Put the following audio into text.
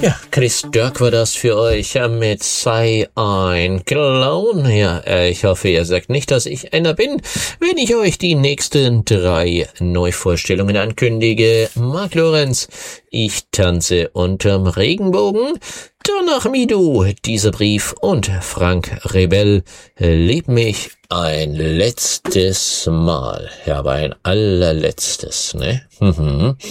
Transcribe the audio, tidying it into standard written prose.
Ja, Chris Dirk war das für euch mit Sei ein Clown. Ja, ich hoffe, ihr sagt nicht, dass ich einer bin, wenn ich euch die nächsten 3 Neuvorstellungen ankündige. Mark Lorenz, Ich tanze unterm Regenbogen, Danach Midu, Dieser Brief und Frank Rebell, Lieb mich ein letztes Mal. Ja, aber ein allerletztes, ne?